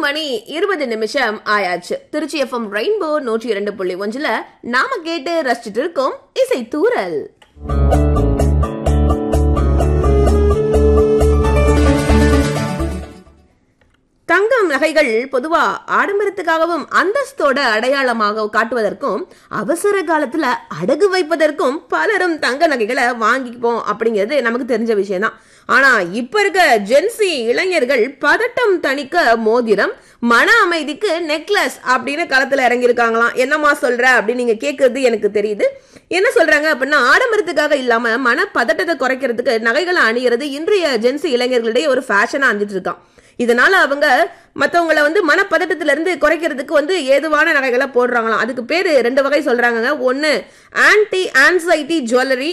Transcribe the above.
8:20 ஆயாச்சு. Trichy FM rainbow 102.1 நாம கேட்டு ரசிச்சுட்டு இருக்கோம் இசை தூரல். தங்கம் நகைகள் பொதுவா ஆடம்பரத்துக்காகவும் அந்தஸ்தோட அடையாளமாக காட்டுவதற்கும் அவசர காலத்துல அடகு வைப்பதற்கும் பலரும் தங்க நகைகளை வாங்கிப்போம் அப்படிங்கிறது நமக்கு தெரிஞ்ச விஷயம் தான். ஆனா இப்ப இருக்க ஜென்சி இளைஞர்கள் பதட்டம் தணிக்க மோதிரம், மன அமைதிக்கு நெக்லஸ் அப்படின்னு களத்துல இறங்கியிருக்காங்களாம். என்னமா சொல்ற அப்படின்னு நீங்க கேட்கறது எனக்கு தெரியுது. என்ன சொல்றாங்க அப்படின்னா, ஆடம்பரத்துக்காக இல்லாம மன பதட்டத்தை குறைக்கிறதுக்கு நகைகளை அணிகிறது இன்றைய ஜென்சி இளைஞர்களிடையே ஒரு ஃபேஷனா அணிஞ்சிட்டு இருக்கான். இதனால அவங்க மற்றவங்களை மனப்பதட்டத்தில இருந்து குறைக்கிறதுக்கு ஏதுவான நகைகளை போடுறாங்களாம். அதுக்கு பேரு 2 வகை சொல்றாங்க. ஒன்னு ஆன்டி ஆன்சைட்டி ஜுவல்லரி,